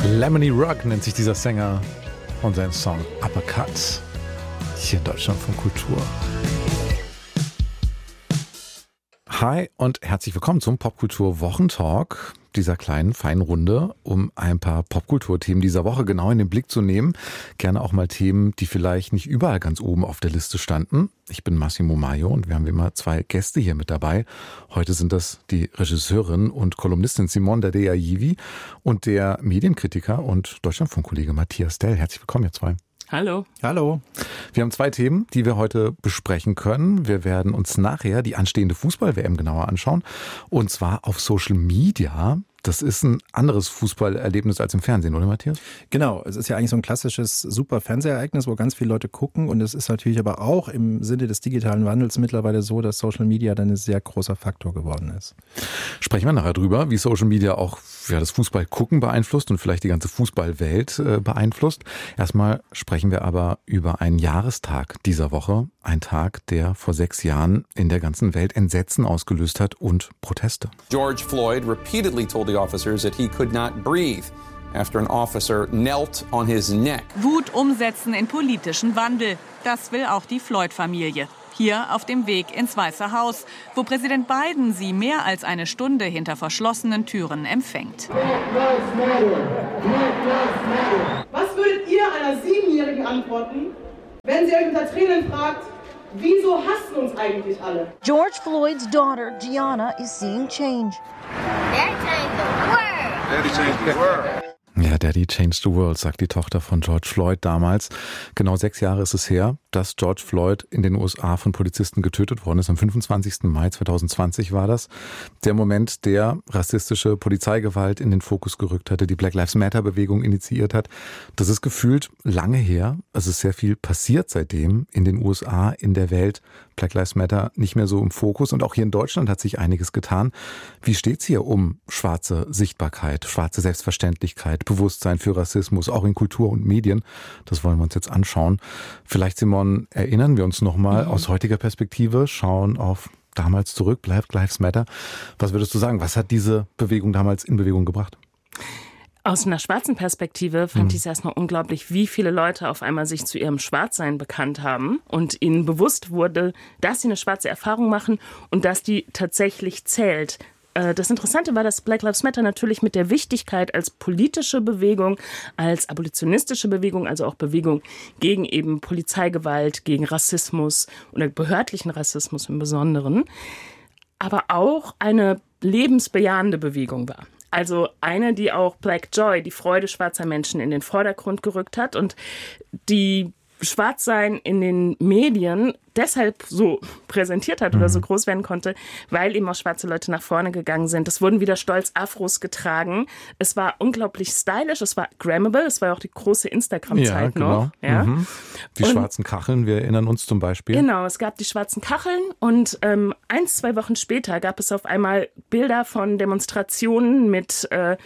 Lemony Rock nennt sich dieser Sänger und sein Song Uppercut. Hier in Deutschland von Kultur. Hi und herzlich willkommen zum Popkultur-Wochentalk, dieser kleinen, feinen Runde, um ein paar Popkulturthemen dieser Woche genau in den Blick zu nehmen. Gerne auch mal Themen, die vielleicht nicht überall ganz oben auf der Liste standen. Ich bin Massimo Maio und wir haben wie immer zwei Gäste hier mit dabei. Heute sind das die Regisseurin und Kolumnistin Simone Dadea-Yivi und der Medienkritiker und Deutschlandfunk-Kollege Matthias Dell. Herzlich willkommen, ihr zwei. Hallo. Hallo. Wir haben zwei Themen, die wir heute besprechen können. Wir werden uns nachher die anstehende Fußball-WM genauer anschauen. Und zwar auf Social Media. Das ist ein anderes Fußballerlebnis als im Fernsehen, oder Matthias? Genau, es ist ja eigentlich so ein klassisches super Fernsehereignis, wo ganz viele Leute gucken. Und es ist natürlich aber auch im Sinne des digitalen Wandels mittlerweile so, dass Social Media dann ein sehr großer Faktor geworden ist. Sprechen wir nachher drüber, wie Social Media auch das Fußballgucken beeinflusst und vielleicht die ganze Fußballwelt beeinflusst. Erstmal sprechen wir aber über einen Jahrestag dieser Woche. Ein Tag, der vor 6 Jahren in der ganzen Welt Entsetzen ausgelöst hat und Proteste. George Floyd repeatedly told the officers that he could not breathe after an officer knelt on his neck. Wut umsetzen in politischen Wandel. Das will auch die Floyd-Familie. Hier auf dem Weg ins Weiße Haus, wo Präsident Biden sie mehr als eine Stunde hinter verschlossenen Türen empfängt. Was würdet ihr einer 7-Jährigen antworten, wenn sie euch unter Tränen fragt, wieso hassen uns eigentlich alle? George Floyd's daughter, Gianna, is seeing change. Daddy changed the world. Daddy changed the world. Ja, Daddy changed the world, sagt die Tochter von George Floyd damals. Genau 6 Jahre ist es her, dass George Floyd in den USA von Polizisten getötet worden ist. Am 25. Mai 2020 war das. Der Moment, der rassistische Polizeigewalt in den Fokus gerückt hatte, die Black Lives Matter-Bewegung initiiert hat. Das ist gefühlt lange her. Es ist sehr viel passiert seitdem in den USA, in der Welt. Black Lives Matter nicht mehr so im Fokus. Und auch hier in Deutschland hat sich einiges getan. Wie steht's hier um schwarze Sichtbarkeit, schwarze Selbstverständlichkeit, Bewusstsein für Rassismus, auch in Kultur und Medien? Das wollen wir uns jetzt anschauen. Vielleicht, Simon, erinnern wir uns nochmal aus heutiger Perspektive, schauen auf damals zurück, Black Lives Matter. Was würdest du sagen? Was hat diese Bewegung damals in Bewegung gebracht? Aus einer schwarzen Perspektive fand ich es erstmal unglaublich, wie viele Leute auf einmal sich zu ihrem Schwarzsein bekannt haben und ihnen bewusst wurde, dass sie eine schwarze Erfahrung machen und dass die tatsächlich zählt. Das Interessante war, dass Black Lives Matter natürlich mit der Wichtigkeit als politische Bewegung, als abolitionistische Bewegung, also auch Bewegung gegen eben Polizeigewalt, gegen Rassismus oder behördlichen Rassismus im Besonderen, aber auch eine lebensbejahende Bewegung war. Also eine, die auch Black Joy, die Freude schwarzer Menschen, in den Vordergrund gerückt hat und die Schwarzsein in den Medien deshalb so präsentiert hat oder so groß werden konnte, weil eben auch schwarze Leute nach vorne gegangen sind. Es wurden wieder stolz Afros getragen. Es war unglaublich stylisch, es war grammable, es war ja auch die große Instagram-Zeit noch. Ja. Die schwarzen Kacheln, wir erinnern uns zum Beispiel. Genau, es gab die schwarzen Kacheln und 1-2 Wochen später gab es auf einmal Bilder von Demonstrationen mit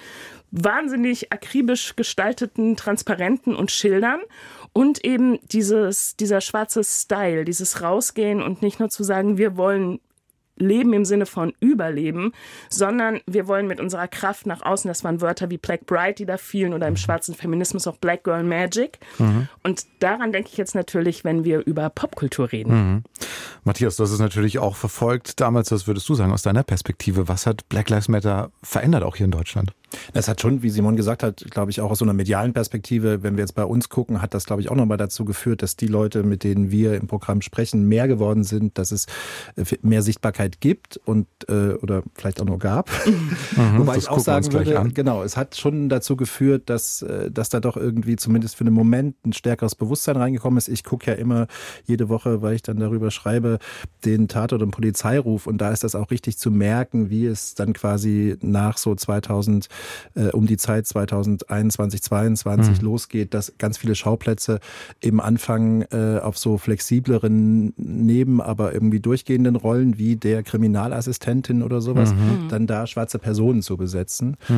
wahnsinnig akribisch gestalteten Transparenten und Schildern und eben dieser schwarze Style, dieses Rausgehen und nicht nur zu sagen, wir wollen Leben im Sinne von Überleben, sondern wir wollen mit unserer Kraft nach außen, das waren Wörter wie Black Bride, die da fielen oder im schwarzen Feminismus auch Black Girl Magic. Und daran denke ich jetzt natürlich, wenn wir über Popkultur reden. Matthias, du hast es natürlich auch verfolgt damals, was würdest du sagen aus deiner Perspektive? Was hat Black Lives Matter verändert auch hier in Deutschland? Das hat schon, wie Simon gesagt hat, glaube ich, auch aus so einer medialen Perspektive, wenn wir jetzt bei uns gucken, hat das, glaube ich, auch nochmal dazu geführt, dass die Leute, mit denen wir im Programm sprechen, mehr geworden sind, dass es mehr Sichtbarkeit gibt und oder vielleicht auch nur gab. Wobei ich auch sagen würde, genau, es hat schon dazu geführt, dass da doch irgendwie zumindest für einen Moment ein stärkeres Bewusstsein reingekommen ist. Ich gucke ja immer jede Woche, weil ich dann darüber schreibe, den Tatort und Polizeiruf und da ist das auch richtig zu merken, wie es dann quasi nach so 2000 um die Zeit 2021, 2022 losgeht, dass ganz viele Schauplätze eben anfangen auf so flexibleren, aber irgendwie durchgehenden Rollen wie der Kriminalassistentin oder sowas, dann da schwarze Personen zu besetzen.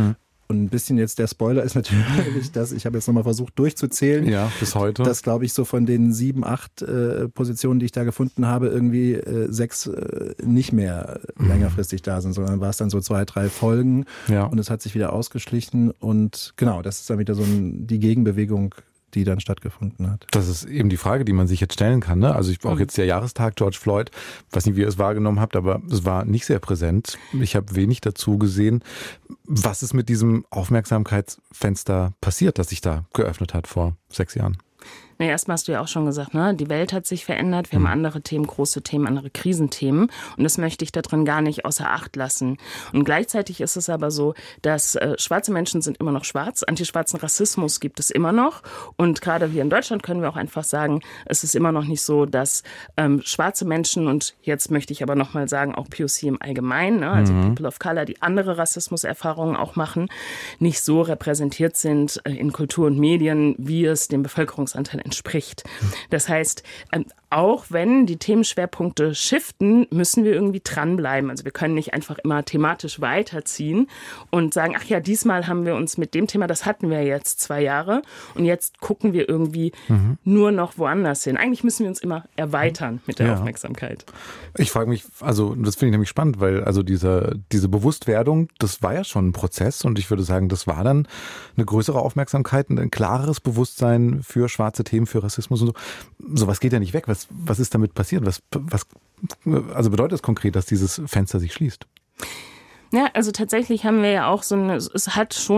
Und ein bisschen jetzt der Spoiler ist natürlich, dass ich habe jetzt nochmal versucht durchzuzählen. Ja, bis heute. Dass, glaube ich, so von den 7, 8 Positionen, die ich da gefunden habe, irgendwie 6 nicht mehr längerfristig da sind, sondern war es dann so 2, 3 Folgen. Ja. Und es hat sich wieder ausgeschlichen. Und genau, das ist dann wieder so die Gegenbewegung, die dann stattgefunden hat. Das ist eben die Frage, die man sich jetzt stellen kann. Ne? Also auch jetzt der Jahrestag George Floyd, weiß nicht, wie ihr es wahrgenommen habt, aber es war nicht sehr präsent. Ich habe wenig dazu gesehen. Was ist mit diesem Aufmerksamkeitsfenster passiert, das sich da geöffnet hat vor 6 Jahren? Na, erstmal hast du ja auch schon gesagt, ne? Die Welt hat sich verändert, wir haben andere Themen, große Themen, andere Krisenthemen und das möchte ich da drin gar nicht außer Acht lassen. Und gleichzeitig ist es aber so, dass schwarze Menschen sind immer noch schwarz, antischwarzen Rassismus gibt es immer noch und gerade hier in Deutschland können wir auch einfach sagen, es ist immer noch nicht so, dass schwarze Menschen und jetzt möchte ich aber nochmal sagen, auch POC im Allgemeinen, ne? Also People of Color, die andere Rassismuserfahrungen auch machen, nicht so repräsentiert sind in Kultur und Medien, wie es dem Bevölkerungsanteil entspricht. Das heißt, auch wenn die Themenschwerpunkte shiften, müssen wir irgendwie dranbleiben. Also wir können nicht einfach immer thematisch weiterziehen und sagen, ach ja, diesmal haben wir uns mit dem Thema, das hatten wir jetzt 2 Jahre und jetzt gucken wir irgendwie nur noch woanders hin. Eigentlich müssen wir uns immer erweitern mit der Aufmerksamkeit. Ich frage mich, also das finde ich nämlich spannend, weil also diese Bewusstwerdung, das war ja schon ein Prozess und ich würde sagen, das war dann eine größere Aufmerksamkeit, ein klareres Bewusstsein für schwarze Themen, für Rassismus und so. Sowas geht ja nicht weg. Was ist damit passiert? Was also bedeutet das konkret, dass dieses Fenster sich schließt? Ja, also tatsächlich haben wir ja auch es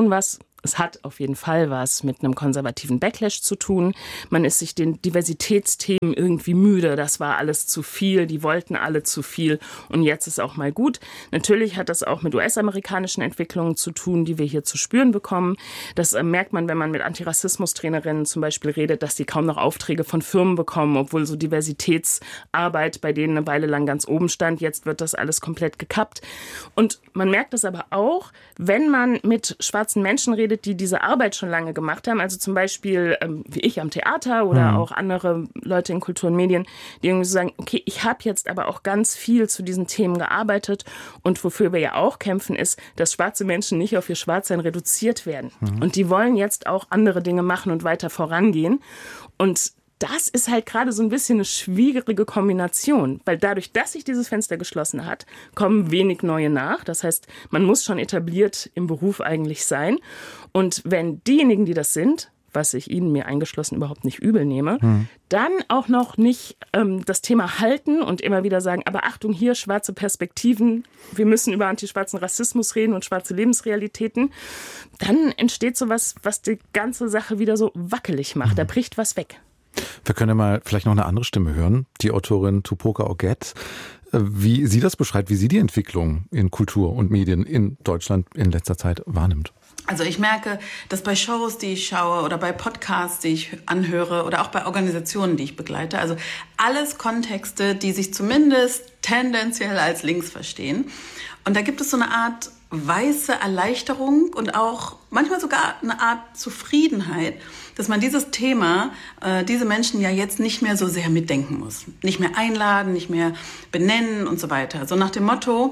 hat auf jeden Fall was mit einem konservativen Backlash zu tun. Man ist sich den Diversitätsthemen irgendwie müde. Das war alles zu viel. Die wollten alle zu viel. Und jetzt ist auch mal gut. Natürlich hat das auch mit US-amerikanischen Entwicklungen zu tun, die wir hier zu spüren bekommen. Das merkt man, wenn man mit Antirassismus-Trainerinnen zum Beispiel redet, dass sie kaum noch Aufträge von Firmen bekommen, obwohl so Diversitätsarbeit bei denen eine Weile lang ganz oben stand. Jetzt wird das alles komplett gekappt. Und man merkt es aber auch, wenn man mit schwarzen Menschen redet, die diese Arbeit schon lange gemacht haben, also zum Beispiel wie ich am Theater oder auch andere Leute in Kultur und Medien, die irgendwie so sagen, okay, ich habe jetzt aber auch ganz viel zu diesen Themen gearbeitet und wofür wir ja auch kämpfen ist, dass schwarze Menschen nicht auf ihr Schwarzsein reduziert werden. Und die wollen jetzt auch andere Dinge machen und weiter vorangehen und das ist halt gerade so ein bisschen eine schwierige Kombination, weil dadurch, dass sich dieses Fenster geschlossen hat, kommen wenig neue nach. Das heißt, man muss schon etabliert im Beruf eigentlich sein. Und wenn diejenigen, die das sind, was ich Ihnen, mir eingeschlossen, überhaupt nicht übel nehme, dann auch noch nicht das Thema halten und immer wieder sagen, aber Achtung, hier schwarze Perspektiven, wir müssen über antischwarzen Rassismus reden und schwarze Lebensrealitäten, dann entsteht sowas, was die ganze Sache wieder so wackelig macht. Da bricht was weg. Wir können ja mal vielleicht noch eine andere Stimme hören, die Autorin Tupoka Oget, wie sie das beschreibt, wie sie die Entwicklung in Kultur und Medien in Deutschland in letzter Zeit wahrnimmt. Also ich merke, dass bei Shows, die ich schaue oder bei Podcasts, die ich anhöre oder auch bei Organisationen, die ich begleite, also alles Kontexte, die sich zumindest tendenziell als links verstehen. Und da gibt es so eine Art weiße Erleichterung und auch manchmal sogar eine Art Zufriedenheit, dass man dieses Thema, diese Menschen ja jetzt nicht mehr so sehr mitdenken muss. Nicht mehr einladen, nicht mehr benennen und so weiter. So nach dem Motto,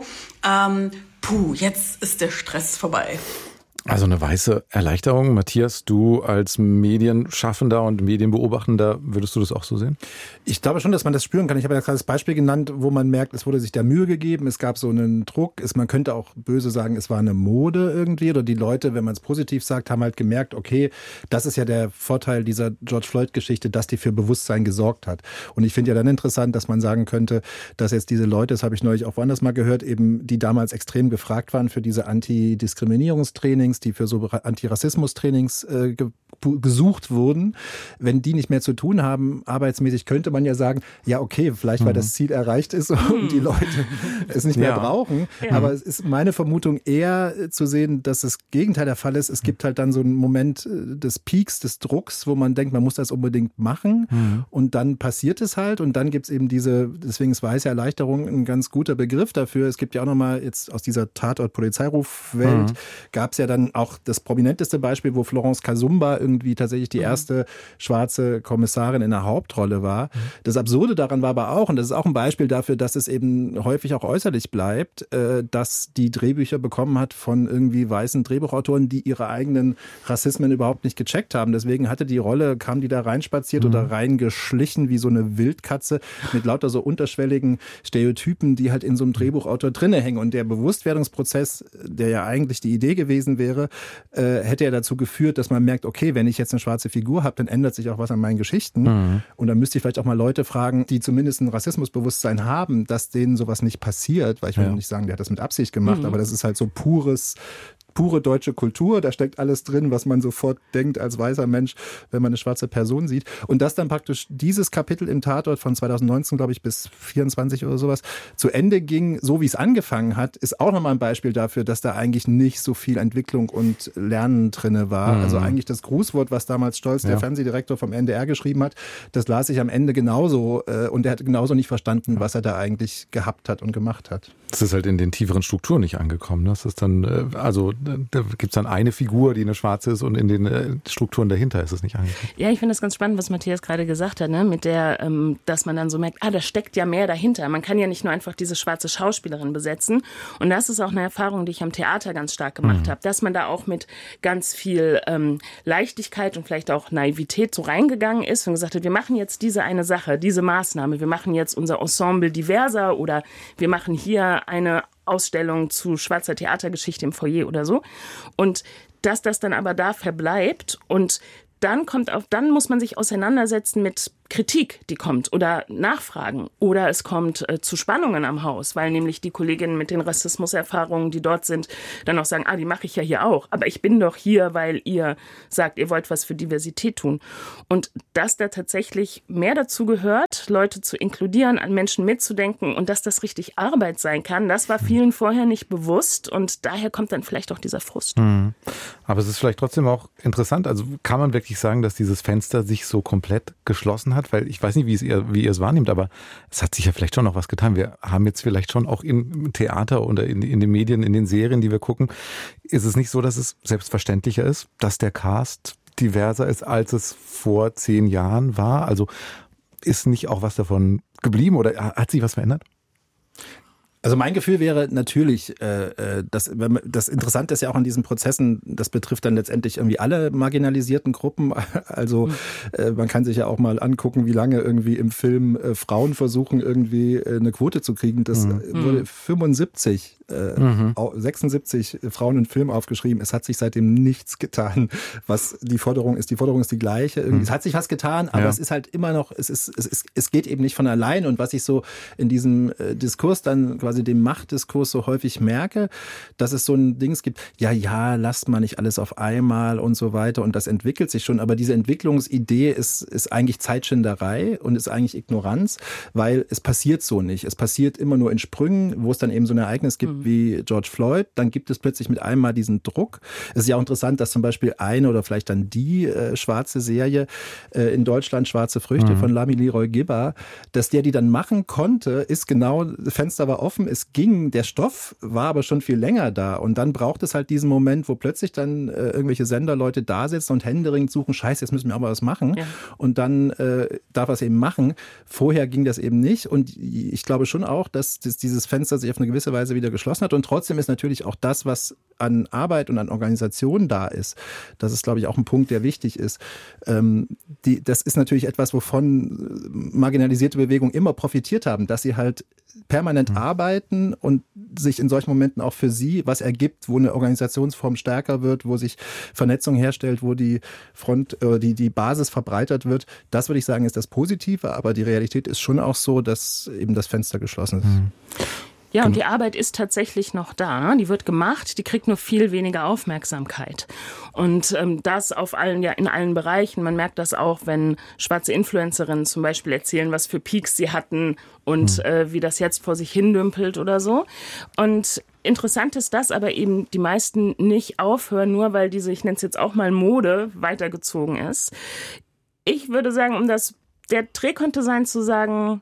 jetzt ist der Stress vorbei. Also eine weiße Erleichterung. Matthias, du als Medienschaffender und Medienbeobachtender, würdest du das auch so sehen? Ich glaube schon, dass man das spüren kann. Ich habe ja gerade das Beispiel genannt, wo man merkt, es wurde sich da Mühe gegeben, es gab so einen Druck. Man könnte auch böse sagen, es war eine Mode irgendwie. Oder die Leute, wenn man es positiv sagt, haben halt gemerkt, okay, das ist ja der Vorteil dieser George Floyd-Geschichte, dass die für Bewusstsein gesorgt hat. Und ich finde ja dann interessant, dass man sagen könnte, dass jetzt diese Leute, das habe ich neulich auch woanders mal gehört, eben die damals extrem gefragt waren für diese Antidiskriminierungstrainings, die für so Antirassismus-Trainings gesucht wurden, wenn die nicht mehr zu tun haben, arbeitsmäßig, könnte man ja sagen, ja okay, vielleicht weil das Ziel erreicht ist und die Leute es nicht mehr brauchen. Ja. Aber es ist meine Vermutung eher zu sehen, dass das Gegenteil der Fall ist. Es gibt halt dann so einen Moment des Peaks, des Drucks, wo man denkt, man muss das unbedingt machen und dann passiert es halt und dann gibt es eben deswegen ist weiße Erleichterung ein ganz guter Begriff dafür. Es gibt ja auch nochmal jetzt aus dieser Tatort-Polizeiruf-Welt gab es ja dann auch das prominenteste Beispiel, wo Florence Kasumba irgendwie tatsächlich die erste schwarze Kommissarin in der Hauptrolle war. Das Absurde daran war aber auch, und das ist auch ein Beispiel dafür, dass es eben häufig auch äußerlich bleibt, dass die Drehbücher bekommen hat von irgendwie weißen Drehbuchautoren, die ihre eigenen Rassismen überhaupt nicht gecheckt haben. Deswegen kam die da reinspaziert oder reingeschlichen wie so eine Wildkatze mit lauter so unterschwelligen Stereotypen, die halt in so einem Drehbuchautor drinne hängen. Und der Bewusstwerdungsprozess, der ja eigentlich die Idee gewesen wäre, hätte ja dazu geführt, dass man merkt, okay, wenn ich jetzt eine schwarze Figur habe, dann ändert sich auch was an meinen Geschichten. Und dann müsste ich vielleicht auch mal Leute fragen, die zumindest ein Rassismusbewusstsein haben, dass denen sowas nicht passiert. Weil ich will nicht sagen, der hat das mit Absicht gemacht, aber das ist halt so pure deutsche Kultur, da steckt alles drin, was man sofort denkt als weißer Mensch, wenn man eine schwarze Person sieht. Und dass dann praktisch dieses Kapitel im Tatort von 2019, glaube ich, bis 24 oder sowas zu Ende ging, so wie es angefangen hat, ist auch nochmal ein Beispiel dafür, dass da eigentlich nicht so viel Entwicklung und Lernen drinne war. Also eigentlich das Grußwort, was damals Stolz, der Fernsehdirektor vom NDR geschrieben hat, das las ich am Ende genauso und er hat genauso nicht verstanden, was er da eigentlich gehabt hat und gemacht hat. Das ist halt in den tieferen Strukturen nicht angekommen. Das ist dann, da gibt es dann eine Figur, die eine schwarze ist und in den Strukturen dahinter ist es nicht angekommen. Ja, ich finde das ganz spannend, was Matthias gerade gesagt hat, ne? Mit der, dass man dann so merkt, da steckt ja mehr dahinter. Man kann ja nicht nur einfach diese schwarze Schauspielerin besetzen. Und das ist auch eine Erfahrung, die ich am Theater ganz stark gemacht habe, dass man da auch mit ganz viel Leichtigkeit und vielleicht auch Naivität so reingegangen ist und gesagt hat, wir machen jetzt diese eine Sache, diese Maßnahme, wir machen jetzt unser Ensemble diverser oder wir machen hier eine Ausstellung zu schwarzer Theatergeschichte im Foyer oder so. Und dass das dann aber da verbleibt und dann muss man sich auseinandersetzen mit Kritik, die kommt oder Nachfragen oder es kommt zu Spannungen am Haus, weil nämlich die Kolleginnen mit den Rassismuserfahrungen, die dort sind, dann auch sagen, die mache ich ja hier auch, aber ich bin doch hier, weil ihr sagt, ihr wollt was für Diversität tun. Und dass da tatsächlich mehr dazu gehört, Leute zu inkludieren, an Menschen mitzudenken und dass das richtig Arbeit sein kann, das war vielen vorher nicht bewusst und daher kommt dann vielleicht auch dieser Frust. Aber es ist vielleicht trotzdem auch interessant, also kann man wirklich sagen, dass dieses Fenster sich so komplett geschlossen hat, weil ich weiß nicht, wie ihr es wahrnehmt, aber es hat sich ja vielleicht schon noch was getan. Wir haben jetzt vielleicht schon auch im Theater oder in den Medien, in den Serien, die wir gucken, ist es nicht so, dass es selbstverständlicher ist, dass der Cast diverser ist, als es vor 10 Jahren war? Also ist nicht auch was davon geblieben oder hat sich was verändert? Also mein Gefühl wäre natürlich, das Interessante ist ja auch an diesen Prozessen, das betrifft dann letztendlich irgendwie alle marginalisierten Gruppen. Also man kann sich ja auch mal angucken, wie lange irgendwie im Film Frauen versuchen, irgendwie eine Quote zu kriegen. Das wurde 76 76 Frauen im Film aufgeschrieben. Es hat sich seitdem nichts getan, was die Forderung ist. Die Forderung ist die gleiche. Es hat sich was getan, aber es ist halt immer noch, es geht eben nicht von allein. Und was ich so in diesem Diskurs dann quasi dem Machtdiskurs so häufig merke, dass es so ein Dings gibt, ja, lasst mal nicht alles auf einmal und so weiter und das entwickelt sich schon, aber diese Entwicklungsidee ist eigentlich Zeitschinderei und ist eigentlich Ignoranz, weil es passiert so nicht. Es passiert immer nur in Sprüngen, wo es dann eben so ein Ereignis gibt wie George Floyd, dann gibt es plötzlich mit einem Mal diesen Druck. Es ist ja auch interessant, dass zum Beispiel eine oder vielleicht dann die schwarze Serie in Deutschland, Schwarze Früchte von Lamy Leroy Gibber, dass der die dann machen konnte, ist genau, das Fenster war offen, es ging, der Stoff war aber schon viel länger da und dann braucht es halt diesen Moment, wo plötzlich dann irgendwelche Senderleute da sitzen und händeringend suchen, scheiße, jetzt müssen wir aber was machen und dann darf er es eben machen. Vorher ging das eben nicht und ich glaube schon auch, dass dieses Fenster sich auf eine gewisse Weise wieder geschlossen hat und trotzdem ist natürlich auch das, was an Arbeit und an Organisation da ist, das ist, glaube ich, auch ein Punkt, der wichtig ist. Das ist natürlich etwas, wovon marginalisierte Bewegungen immer profitiert haben, dass sie halt permanent arbeiten und sich in solchen Momenten auch für sie was ergibt, wo eine Organisationsform stärker wird, wo sich Vernetzung herstellt, wo die die Basis verbreitert wird. Das würde ich sagen, ist das Positive, aber die Realität ist schon auch so, dass eben das Fenster geschlossen ist. Ja, und die Arbeit ist tatsächlich noch da. Die wird gemacht, die kriegt nur viel weniger Aufmerksamkeit. Und das in allen Bereichen. Man merkt das auch, wenn schwarze Influencerinnen zum Beispiel erzählen, was für Peaks sie hatten und wie das jetzt vor sich hin dümpelt oder so. Und interessant ist, dass aber eben die meisten nicht aufhören, nur weil diese, ich nenne es jetzt auch mal Mode, weitergezogen ist. Ich würde sagen, der Dreh könnte sein zu sagen,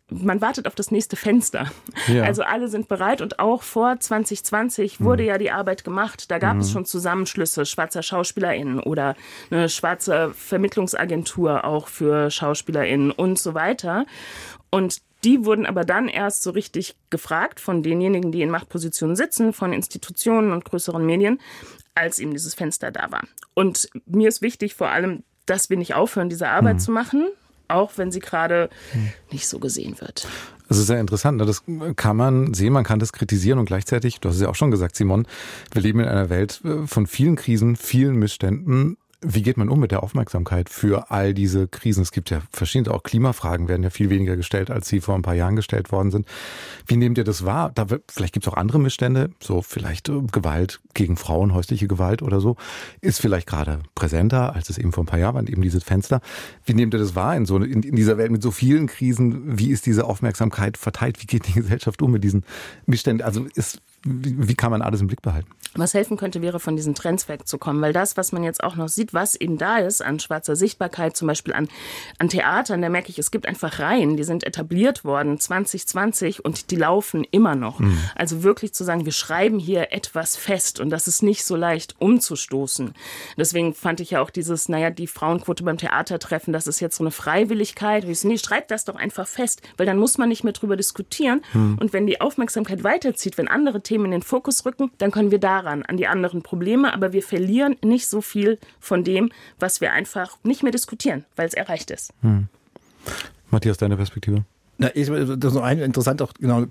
man wartet auf das nächste Fenster. Ja. Also alle sind bereit und auch vor 2020 wurde ja die Arbeit gemacht. Da gab es schon Zusammenschlüsse schwarzer SchauspielerInnen oder eine schwarze Vermittlungsagentur auch für SchauspielerInnen und so weiter. Und die wurden aber dann erst so richtig gefragt von denjenigen, die in Machtpositionen sitzen, von Institutionen und größeren Medien, als eben dieses Fenster da war. Und mir ist wichtig vor allem, dass wir nicht aufhören, diese Arbeit zu machen, auch wenn sie gerade nicht so gesehen wird. Das ist sehr interessant. Das kann man sehen, man kann das kritisieren und gleichzeitig, du hast es ja auch schon gesagt, Simon, wir leben in einer Welt von vielen Krisen, vielen Missständen. Wie geht man um mit der Aufmerksamkeit für all diese Krisen? Es gibt ja verschiedene, auch Klimafragen werden ja viel weniger gestellt, als sie vor ein paar Jahren gestellt worden sind. Wie nehmt ihr das wahr? Vielleicht gibt es auch andere Missstände, so vielleicht Gewalt gegen Frauen, häusliche Gewalt oder so, ist vielleicht gerade präsenter, als es eben vor ein paar Jahren waren, eben dieses Fenster. Wie nehmt ihr das wahr in dieser Welt mit so vielen Krisen? Wie ist diese Aufmerksamkeit verteilt? Wie geht die Gesellschaft um mit diesen Missständen? Also wie kann man alles im Blick behalten? Was helfen könnte, wäre von diesen Trends wegzukommen, weil das, was man jetzt auch noch sieht, was eben da ist an schwarzer Sichtbarkeit, zum Beispiel an Theatern, da merke ich, es gibt einfach Reihen, die sind etabliert worden 2020 und die laufen immer noch. Also wirklich zu sagen, wir schreiben hier etwas fest und das ist nicht so leicht umzustoßen. Deswegen fand ich ja auch dieses, die Frauenquote beim Theatertreffen, das ist jetzt so eine Freiwilligkeit. Schreibt das doch einfach fest, weil dann muss man nicht mehr drüber diskutieren. Und wenn die Aufmerksamkeit weiterzieht, wenn andere Themen in den Fokus rücken, dann können wir daran, an die anderen Probleme, aber wir verlieren nicht so viel von dem, was wir einfach nicht mehr diskutieren, weil es erreicht ist. Matthias, deine Perspektive? Das ist so eine interessante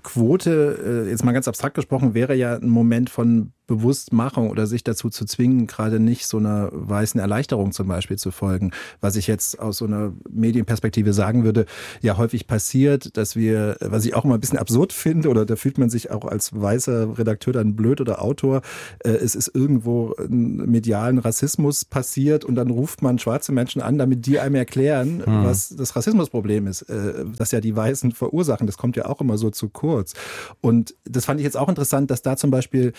Quote, jetzt mal ganz abstrakt gesprochen, wäre ja ein Moment von Bewusstmachung oder sich dazu zu zwingen, gerade nicht so einer weißen Erleichterung zum Beispiel zu folgen. Was ich jetzt aus so einer Medienperspektive sagen würde, ja häufig passiert, dass wir, was ich auch immer ein bisschen absurd finde, oder da fühlt man sich auch als weißer Redakteur dann blöd oder Autor, es ist irgendwo ein medialen Rassismus passiert und dann ruft man schwarze Menschen an, damit die einem erklären, was das Rassismusproblem ist, das ja die Weißen verursachen. Das kommt ja auch immer so zu kurz. Und das fand ich jetzt auch interessant, dass da zum Beispiel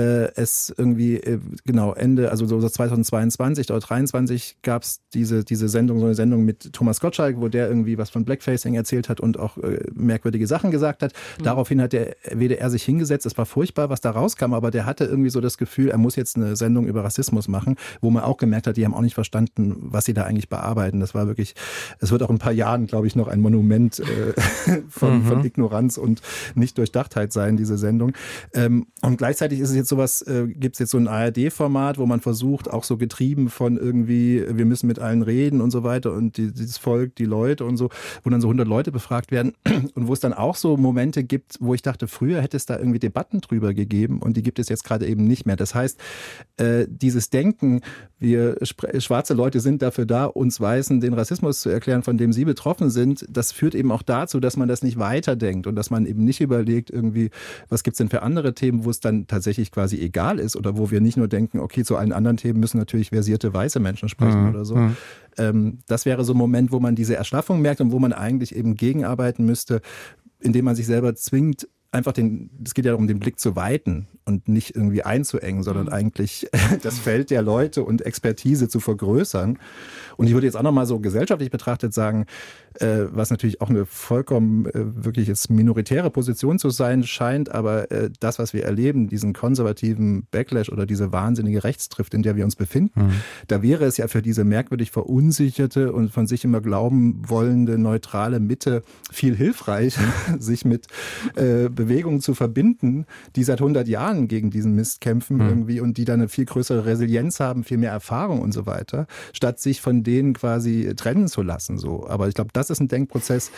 es irgendwie, Ende, also so 2022 oder 2023 gab es diese Sendung, so eine Sendung mit Thomas Gottschalk, wo der irgendwie was von Blackfacing erzählt hat und auch merkwürdige Sachen gesagt hat. Daraufhin hat der WDR sich hingesetzt. Es war furchtbar, was da rauskam, aber der hatte irgendwie so das Gefühl, er muss jetzt eine Sendung über Rassismus machen, wo man auch gemerkt hat, die haben auch nicht verstanden, was sie da eigentlich bearbeiten. Das war wirklich, es wird auch in ein paar Jahren, glaube ich, noch ein Monument von Ignoranz und Nicht-Durchdachtheit sein, diese Sendung. Und gleichzeitig ist es jetzt sowas, gibt es jetzt so ein ARD-Format, wo man versucht, auch so getrieben von irgendwie, wir müssen mit allen reden und so weiter und dieses Volk, die Leute und so, wo dann so 100 Leute befragt werden und wo es dann auch so Momente gibt, wo ich dachte, früher hätte es da irgendwie Debatten drüber gegeben und die gibt es jetzt gerade eben nicht mehr. Das heißt, dieses Denken, wir schwarze Leute sind dafür da, uns Weißen den Rassismus zu erklären, von dem sie betroffen sind, das führt eben auch dazu, dass man das nicht weiterdenkt und dass man eben nicht überlegt irgendwie, was gibt's denn für andere Themen, wo es dann tatsächlich quasi egal ist oder wo wir nicht nur denken, okay, zu allen anderen Themen müssen natürlich versierte weiße Menschen sprechen oder so. Das wäre so ein Moment, wo man diese Erschlaffung merkt und wo man eigentlich eben gegenarbeiten müsste, indem man sich selber zwingt, einfach es geht ja darum, den Blick zu weiten und nicht irgendwie einzuengen, sondern eigentlich das Feld der Leute und Expertise zu vergrößern. Und ich würde jetzt auch nochmal so gesellschaftlich betrachtet sagen, was natürlich auch eine vollkommen wirklich jetzt minoritäre Position zu sein scheint, aber das, was wir erleben, diesen konservativen Backlash oder diese wahnsinnige Rechtstrift, in der wir uns befinden, da wäre es ja für diese merkwürdig verunsicherte und von sich immer glauben wollende neutrale Mitte viel hilfreich, sich mit Bewegungen zu verbinden, die seit 100 Jahren gegen diesen Mist kämpfen irgendwie und die dann eine viel größere Resilienz haben, viel mehr Erfahrung und so weiter, statt sich von denen quasi trennen zu lassen. So. Aber ich glaube, das ist ein Denkprozess,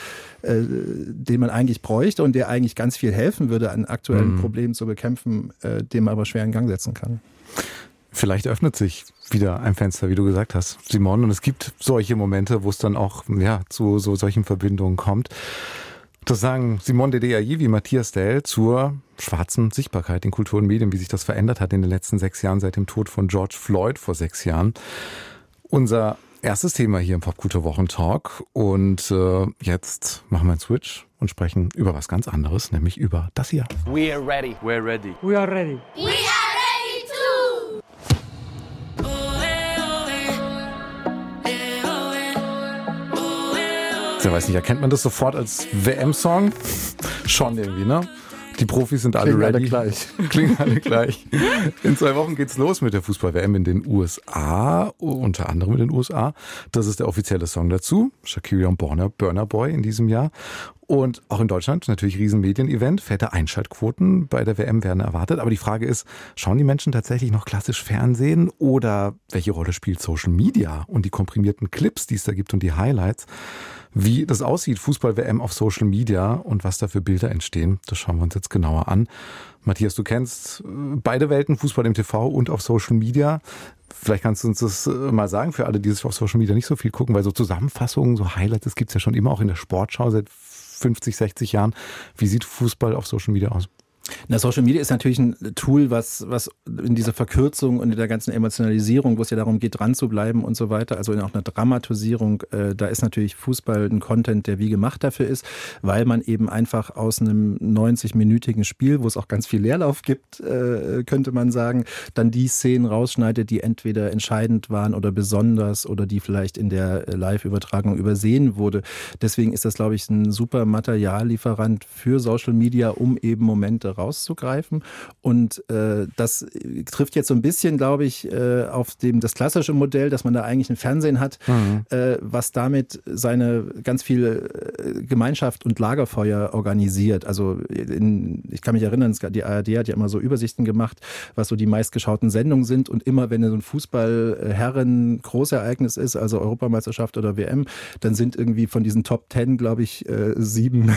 den man eigentlich bräuchte und der eigentlich ganz viel helfen würde, an aktuellen Problemen zu bekämpfen, den man aber schwer in Gang setzen kann. Vielleicht öffnet sich wieder ein Fenster, wie du gesagt hast, Simon, und es gibt solche Momente, wo es dann auch zu solchen Verbindungen kommt. Das sagen Simone de Deailly wie Matthias Dell zur schwarzen Sichtbarkeit in Kultur und Medien, wie sich das verändert hat in den letzten 6 Jahren seit dem Tod von George Floyd vor 6 Jahren. Unser erstes Thema hier im Popkultur-Wochentalk. Und jetzt machen wir einen Switch und sprechen über was ganz anderes, nämlich über das hier. We are ready. We're ready. We are ready. We are ready too. Ich weiß nicht, erkennt man das sofort als WM-Song? Schon irgendwie, ne? Die Profis sind alle ready. Klingen alle gleich. In 2 Wochen geht's los mit der Fußball-WM in den USA, unter anderem in den USA. Das ist der offizielle Song dazu. Shakira und Burna Boy in diesem Jahr. Und auch in Deutschland natürlich Riesenmedien-Event. Fette Einschaltquoten bei der WM werden erwartet. Aber die Frage ist, schauen die Menschen tatsächlich noch klassisch Fernsehen oder welche Rolle spielt Social Media und die komprimierten Clips, die es da gibt und die Highlights? Wie das aussieht, Fußball-WM auf Social Media und was da für Bilder entstehen, das schauen wir uns jetzt genauer an. Matthias, du kennst beide Welten, Fußball im TV und auf Social Media. Vielleicht kannst du uns das mal sagen für alle, die sich auf Social Media nicht so viel gucken, weil so Zusammenfassungen, so Highlights, das gibt's ja schon immer auch in der Sportschau seit 50, 60 Jahren. Wie sieht Fußball auf Social Media aus? Na, Social Media ist natürlich ein Tool, was in dieser Verkürzung und in der ganzen Emotionalisierung, wo es ja darum geht, dran zu bleiben und so weiter, also in auch einer Dramatisierung, da ist natürlich Fußball ein Content, der wie gemacht dafür ist, weil man eben einfach aus einem 90-minütigen Spiel, wo es auch ganz viel Leerlauf gibt, könnte man sagen, dann die Szenen rausschneidet, die entweder entscheidend waren oder besonders oder die vielleicht in der Live-Übertragung übersehen wurde. Deswegen ist das, glaube ich, ein super Materiallieferant für Social Media, um eben Momente rauszugreifen. Und das trifft jetzt so ein bisschen, glaube ich, auf das klassische Modell, dass man da eigentlich ein Fernsehen hat, was damit seine ganz viel Gemeinschaft und Lagerfeuer organisiert. Also ich kann mich erinnern, die ARD hat ja immer so Übersichten gemacht, was so die meistgeschauten Sendungen sind. Und immer, wenn so ein Fußball-Herren-Großereignis ist, also Europameisterschaft oder WM, dann sind irgendwie von diesen Top 10, glaube ich, 7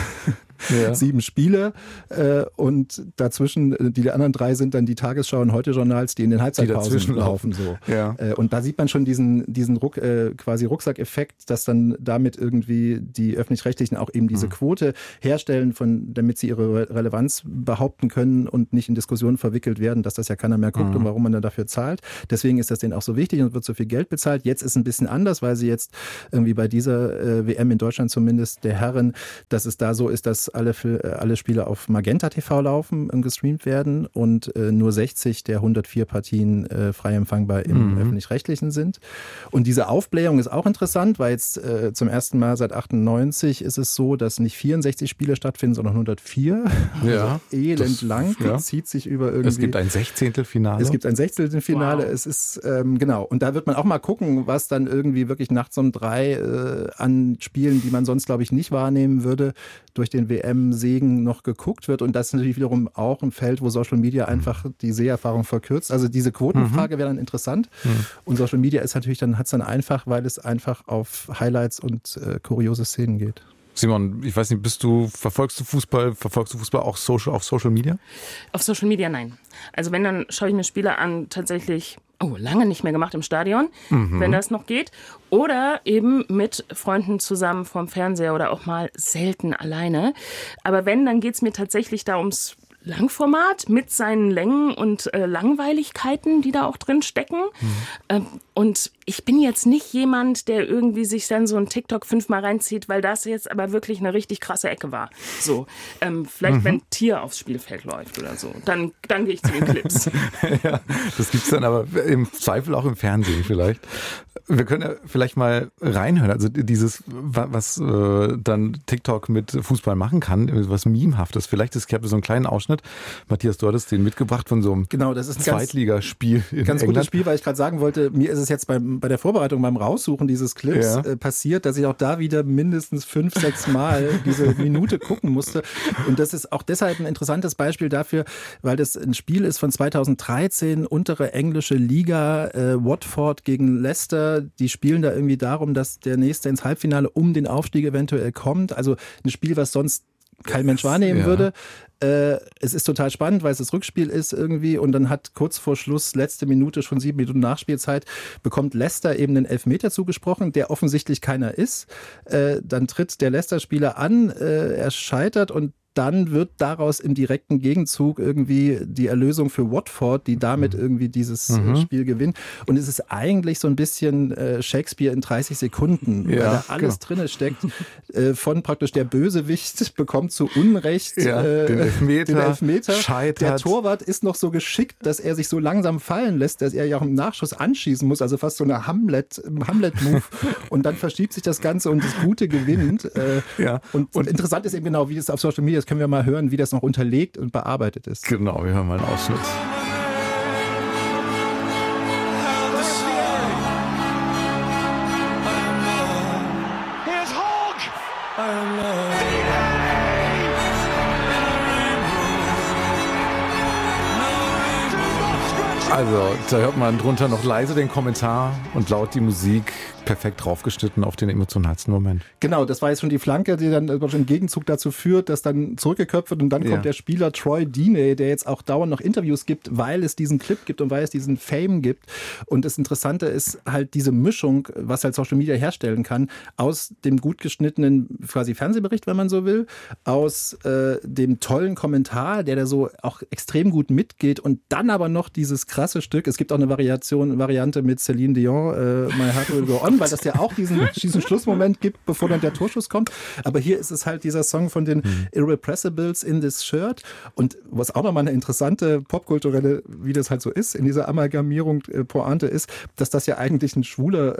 Spiele und dazwischen, die anderen 3 sind dann die Tagesschau und Heute-Journals, die in den Halbzeitpausen laufen. So. Ja. Und da sieht man schon diesen quasi Rucksackeffekt, dass dann damit irgendwie die Öffentlich-Rechtlichen auch eben diese Quote herstellen, damit sie ihre Relevanz behaupten können und nicht in Diskussionen verwickelt werden, dass das ja keiner mehr guckt und warum man dann dafür zahlt. Deswegen ist das denen auch so wichtig und wird so viel Geld bezahlt. Jetzt ist es ein bisschen anders, weil sie jetzt irgendwie bei dieser WM in Deutschland zumindest der Herren, dass es da so ist, dass alle Spiele auf Magenta TV laufen und gestreamt werden und nur 60 der 104 Partien frei empfangbar im Öffentlich-Rechtlichen sind. Und diese Aufblähung ist auch interessant, weil jetzt zum ersten Mal seit 98 ist es so, dass nicht 64 Spiele stattfinden, sondern 104. Ja, also elendlang. Das zieht sich über irgendwie. Es gibt ein Sechzehntelfinale. Wow. Es ist, genau. Und da wird man auch mal gucken, was dann irgendwie wirklich nachts um 3 an Spielen, die man sonst, glaube ich, nicht wahrnehmen würde, durch den WM-Segen noch geguckt wird. Und das ist natürlich wiederum auch ein Feld, wo Social Media einfach die Seherfahrung verkürzt. Also diese Quotenfrage wäre dann interessant. Und Social Media ist natürlich hat es dann einfach, weil es einfach auf Highlights und kuriose Szenen geht. Simon, ich weiß nicht, verfolgst du Fußball auch auf Social Media? Auf Social Media nein. Also wenn, dann schaue ich mir Spiele an, tatsächlich lange nicht mehr gemacht im Stadion, wenn das noch geht. Oder eben mit Freunden zusammen vorm Fernseher oder auch mal selten alleine. Aber wenn, dann geht es mir tatsächlich da ums Langformat mit seinen Längen und Langweiligkeiten, die da auch drin stecken. Und ich bin jetzt nicht jemand, der irgendwie sich dann so ein TikTok 5-mal reinzieht, weil das jetzt aber wirklich eine richtig krasse Ecke war. So, vielleicht wenn ein Tier aufs Spielfeld läuft oder so, dann gehe ich zu den Clips. Ja, das gibt's dann aber im Zweifel auch im Fernsehen vielleicht. Wir können ja vielleicht mal reinhören, also dieses, was dann TikTok mit Fußball machen kann, was Memehaftes. Vielleicht ich habe so einen kleinen Ausschnitt. Matthias, du hattest den mitgebracht von so einem Zweitligaspiel in England. Ganz gutes Spiel, weil ich gerade sagen wollte, mir ist es jetzt bei der Vorbereitung, beim Raussuchen dieses Clips passiert, dass ich auch da wieder mindestens 5-6 Mal diese Minute gucken musste. Und das ist auch deshalb ein interessantes Beispiel dafür, weil das ein Spiel ist von 2013, untere englische Liga, Watford gegen Leicester. Die spielen da irgendwie darum, dass der Nächste ins Halbfinale um den Aufstieg eventuell kommt. Also ein Spiel, was sonst kein Mensch wahrnehmen würde. Es ist total spannend, weil es das Rückspiel ist irgendwie und dann hat kurz vor Schluss, letzte Minute, schon 7 Minuten Nachspielzeit, bekommt Leicester eben einen Elfmeter zugesprochen, der offensichtlich keiner ist. Dann tritt der Leicester-Spieler an, er scheitert und dann wird daraus im direkten Gegenzug irgendwie die Erlösung für Watford, die damit irgendwie dieses Spiel gewinnen. Und es ist eigentlich so ein bisschen Shakespeare in 30 Sekunden, weil da alles drin steckt. Von praktisch der Bösewicht bekommt zu Unrecht den Elfmeter, scheitert. Der Torwart ist noch so geschickt, dass er sich so langsam fallen lässt, dass er ja auch im Nachschuss anschießen muss, also fast so eine Hamlet-Move. Und dann verschiebt sich das Ganze und das Gute gewinnt. Und interessant ist eben genau, wie das auf Social Media, das können wir mal hören, wie das noch unterlegt und bearbeitet ist. Genau, wir hören mal einen Ausschnitt. Also, da hört man drunter noch leise den Kommentar und laut die Musik, perfekt draufgeschnitten auf den emotionalsten Moment. Genau, das war jetzt schon die Flanke, die dann im Gegenzug dazu führt, dass dann zurückgeköpft wird und dann kommt der Spieler Troy Deeney, der jetzt auch dauernd noch Interviews gibt, weil es diesen Clip gibt und weil es diesen Fame gibt. Und das Interessante ist halt diese Mischung, was halt Social Media herstellen kann, aus dem gut geschnittenen quasi Fernsehbericht, wenn man so will, aus dem tollen Kommentar, der da so auch extrem gut mitgeht und dann aber noch dieses krasse Stück. Es gibt auch eine Variante mit Celine Dion, My Heart Will Go On, weil das ja auch diesen Schlussmoment gibt, bevor dann der Torschuss kommt. Aber hier ist es halt dieser Song von den Irrepressibles in This Shirt. Und was auch nochmal eine interessante popkulturelle, wie das halt so ist, in dieser Amalgamierung Pointe ist, dass das ja eigentlich ein schwuler,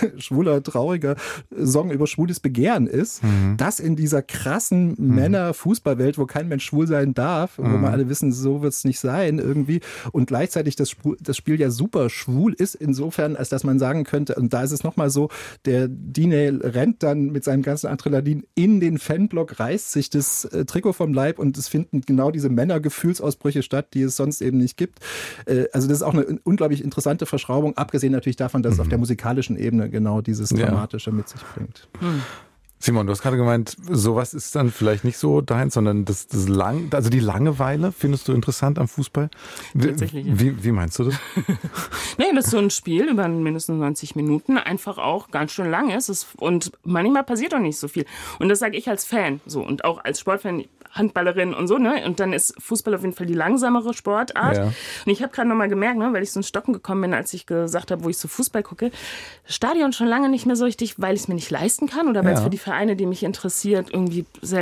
trauriger Song über schwules Begehren ist. Das in dieser krassen Männer-Fußballwelt, wo kein Mensch schwul sein darf, wo wir alle wissen, so wird es nicht sein irgendwie. Und gleichzeitig das Spiel ja super schwul ist, insofern, als dass man sagen könnte, und da ist es nochmal so, der Deeney rennt dann mit seinem ganzen Adrenalin in den Fanblock, reißt sich das Trikot vom Leib und es finden genau diese Männergefühlsausbrüche statt, die es sonst eben nicht gibt. Also das ist auch eine unglaublich interessante Verschraubung, abgesehen natürlich davon, dass es auf der musikalischen Ebene genau dieses Dramatische mit sich bringt. Simon, du hast gerade gemeint, sowas ist dann vielleicht nicht so deins, sondern also die Langeweile findest du interessant am Fußball? Tatsächlich. Ja. Wie meinst du das? Nee, das ist so ein Spiel über mindestens 90 Minuten, einfach auch ganz schön lang ist und manchmal passiert auch nicht so viel. Und das sage ich als Fan so und auch als Sportfan, Handballerin und so, ne? Und dann ist Fußball auf jeden Fall die langsamere Sportart. Ja. Und ich habe gerade nochmal gemerkt, ne, weil ich so ins Stocken gekommen bin, als ich gesagt habe, wo ich so Fußball gucke, Stadion schon lange nicht mehr so richtig, weil ich es mir nicht leisten kann oder weil es für die Vereine, die mich interessiert, irgendwie sehr